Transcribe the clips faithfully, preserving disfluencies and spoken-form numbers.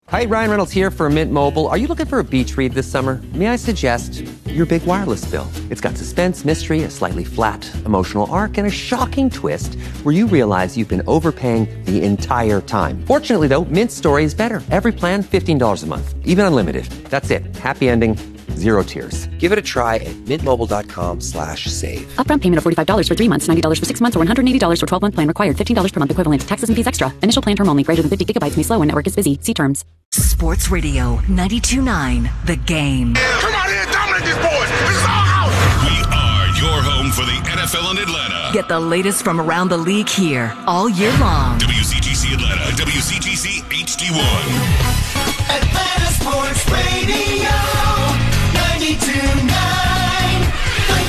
Hi, Ryan Reynolds here for Mint Mobile. Are you looking for a beach read this summer? May I suggest your big wireless bill? It's got suspense, mystery, a slightly flat emotional arc, and a shocking twist where you realize you've been overpaying the entire time. Fortunately, though, Mint's story is better. Every plan, fifteen dollars a month. Even unlimited. That's it. Happy ending. Zero tears. Give it a try at mintmobile.com slash save. Upfront payment of forty-five dollars for three months, ninety dollars for six months, or one hundred eighty dollars for twelve-month plan required. fifteen dollars per month equivalent. Taxes and fees extra. Initial plan term only. Greater than fifty gigabytes may slow when network is busy. See terms. Sports Radio ninety-two point nine, The Game. Come out here and dominate these boys. This is our house. We are your home for the N F L in Atlanta. Get the latest from around the league here all year long. W C G C Atlanta, W C G C H D one. Atlanta Sports Radio, ninety-two point nine, The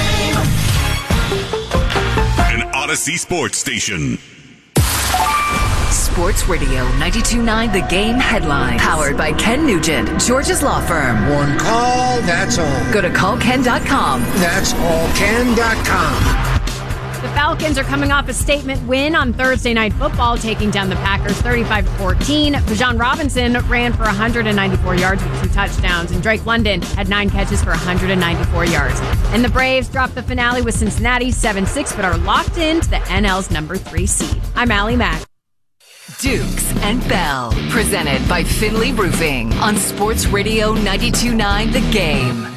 Game. An Odyssey Sports Station. Sports Radio ninety-two point nine, The Game headlines. Powered by Ken Nugent, George's Law Firm. One call, that's all. Go to call ken dot com. That's all ken dot com. The Falcons are coming off a statement win on Thursday Night Football, taking down the Packers thirty-five to fourteen. Bijan Robinson ran for one hundred ninety-four yards with two touchdowns, and Drake London had nine catches for one hundred ninety-four yards. And the Braves dropped the finale with Cincinnati seven six, but are locked into the N L's number three seed. I'm Allie Mack. Dukes and Bell, presented by Finley Roofing on Sports Radio ninety-two point nine, The Game.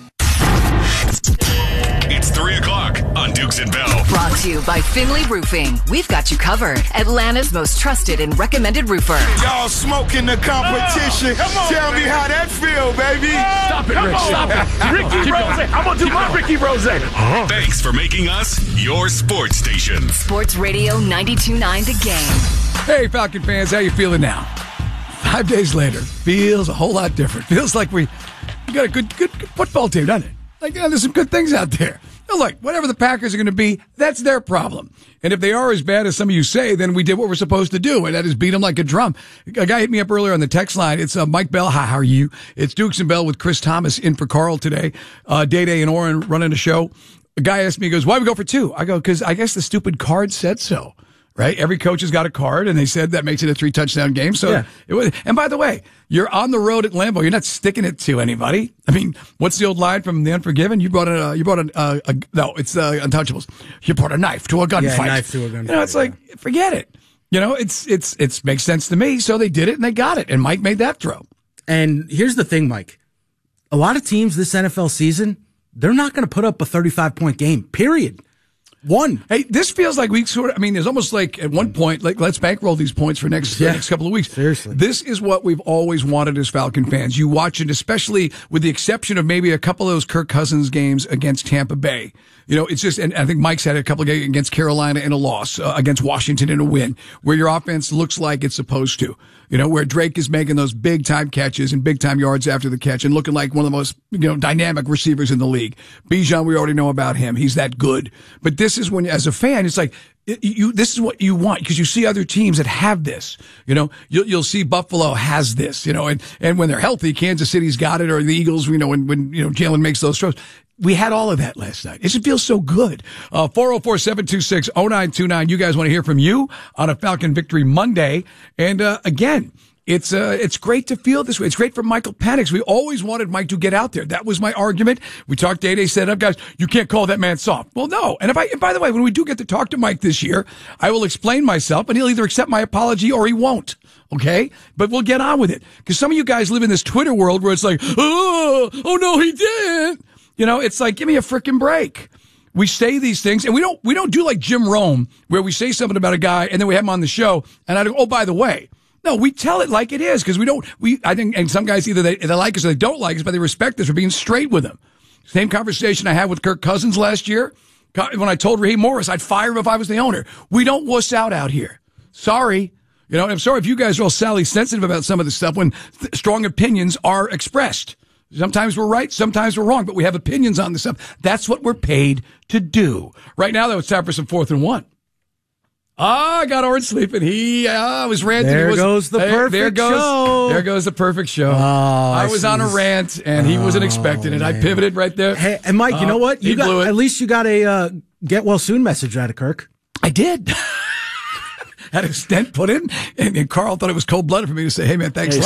It's three o'clock on Dukes and Bell. Brought to you by Finley Roofing. We've got you covered. Atlanta's most trusted and recommended roofer. Y'all smoking the competition. Oh, Tell on, me how that feel, baby. Oh, stop it, Rick. On. Stop it. Ricky Rose. I'm going to do my Ricky Rose. Huh? Thanks for making us your sports station. Sports Radio ninety-two point nine, The Game. Hey, Falcon fans, how you feeling now? Five days later, feels a whole lot different. Feels like we, we got a good, good, good football team, doesn't it? Like, you know, there's some good things out there. Now, look, whatever the Packers are going to be, that's their problem. And if they are as bad as some of you say, then we did what we're supposed to do, and that is beat them like a drum. A guy hit me up earlier on the text line. It's uh, Mike Bell. Hi, how are you? It's Dukes and Bell with Chris Thomas in for Carl today. Uh, Day Day and Oren running the show. A guy asked me, he goes, why we go for two? I go, because I guess the stupid card said so. Right? Every coach has got a card, and they said that makes it a three touchdown game. So yeah. it was, and by the way, you're on the road at Lambeau. You're not sticking it to anybody. I mean, what's the old line from The Unforgiven? You brought a, you brought a, a, a no, it's uh, Untouchables. You brought a knife to a gunfight. Yeah, knife to a gunfight. You know, it's yeah. like, forget it. You know, it's, it's, it's makes sense to me. So they did it and they got it. And Mike made that throw. And here's the thing, Mike. A lot of teams this N F L season, they're not going to put up a thirty-five point game, period. One. Hey, this feels like we sort of, I mean, there's almost like at one point, like, let's bankroll these points for next, yeah. uh, next couple of weeks. Seriously. This is what we've always wanted as Falcon fans. You watch it, especially with the exception of maybe a couple of those Kirk Cousins games against Tampa Bay. You know, it's just, and I think Mike's had a couple of games against Carolina in a loss, uh, against Washington in a win, where your offense looks like it's supposed to. You know, where Drake is making those big time catches and big time yards after the catch and looking like one of the most, you know, dynamic receivers in the league. Bijan, we already know about him. He's that good. But this is when, as a fan, it's like, you, this is what you want because you see other teams that have this. You know, you'll, you'll see Buffalo has this, you know, and, and when they're healthy, Kansas City's got it, or the Eagles, you know, when, when, you know, Jalen makes those throws. We had all of that last night. It just feels so good. Uh, four oh four, seven two six, oh nine two nine. You guys want to hear from you on a Falcon Victory Monday. And, uh, again, It's, uh, it's great to feel this way. It's great for Michael Penix. We always wanted Mike to get out there. That was my argument. We talked, Day Day set up, guys, you can't call that man soft. Well, no. And if I, and by the way, when we do get to talk to Mike this year, I will explain myself and he'll either accept my apology or he won't. Okay? But we'll get on with it. Cause some of you guys live in this Twitter world where it's like, oh, oh no, he didn't. You know, it's like, give me a frickin' break. We say these things and we don't, we don't do like Jim Rome where we say something about a guy and then we have him on the show and I go, oh, by the way. No, we tell it like it is because we don't, we, I think, and some guys either they, they like us or they don't like us, but they respect us for being straight with them. Same conversation I had with Kirk Cousins last year when I told Raheem Morris I'd fire him if I was the owner. We don't wuss out out here. Sorry. You know, I'm sorry if you guys are all Sally sensitive about some of this stuff when th- strong opinions are expressed. Sometimes we're right, sometimes we're wrong, but we have opinions on this stuff. That's what we're paid to do. Right now, though, it's time for some fourth and one. Ah, oh, I got Orange sleeping. He uh, was ranting. There he was, goes the there, perfect there goes, show. There goes the perfect show. Oh, I, I was see. on a rant, and he oh, wasn't expecting it. I pivoted right there. Hey, and Mike, you know what? You he got, blew it. At least you got a uh, get well soon message out of Kirk. I did. Had a stent put in, and, and Carl thought it was cold blooded for me to say, "Hey man, thanks hey, a